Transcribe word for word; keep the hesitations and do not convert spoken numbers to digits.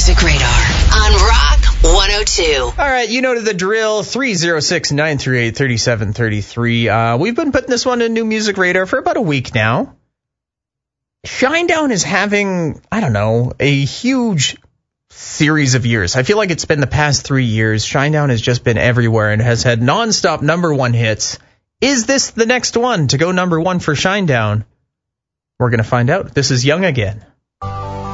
Music Radar on Rock one oh two. All right, you know the drill, three oh six, nine three eight, three seven three three. Uh, we've been putting this one in New Music Radar for about a week now. Shinedown is having, I don't know, a huge series of years. I feel like it's been the past three years. Shinedown has just been everywhere and has had nonstop number one hits. Is this the next one to go number one for Shinedown? We're going to find out. This is Young Again.